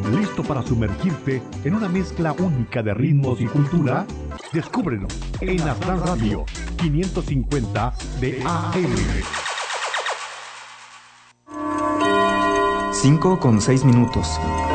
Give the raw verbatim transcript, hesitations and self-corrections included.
¿Listo para sumergirte en una mezcla única de ritmos y cultura? Descúbrelo en Aztlán Radio quinientos cincuenta de A M. cinco con seis minutos.